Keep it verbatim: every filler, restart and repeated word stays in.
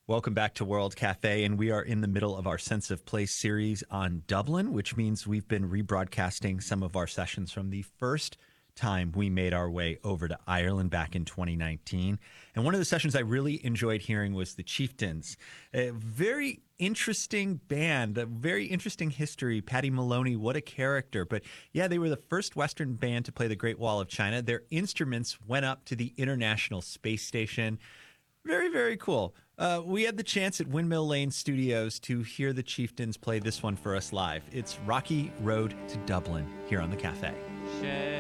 Welcome back to World Cafe, and we are in the middle of our Sense of Place series on Dublin, which means we've been rebroadcasting some of our sessions from the first time we made our way over to Ireland back in twenty nineteen. And one of the sessions I really enjoyed hearing was the Chieftains, a very interesting band, a very interesting history. Paddy Maloney, what a character. But yeah, they were the first Western band to play the Great Wall of China. Their instruments went up to the International Space Station. Very, very cool. Uh, we had the chance at Windmill Lane Studios to hear the Chieftains play this one for us live. It's Rocky Road to Dublin here on the Cafe.